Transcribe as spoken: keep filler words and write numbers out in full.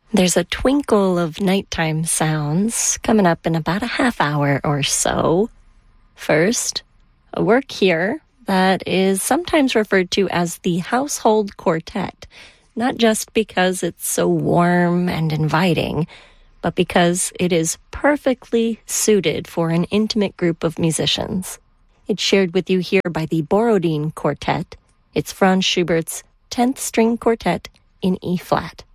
There's a twinkle of nighttime sounds coming up in about a half hour or so. First, a work here that is sometimes referred to as the Household Quartet, not just because it's so warm and inviting, but because it is perfectly suited for an intimate group of musicians. It's shared with you here by the Borodin Quartet. It's Franz Schubert's tenth String Quartet in E-flat.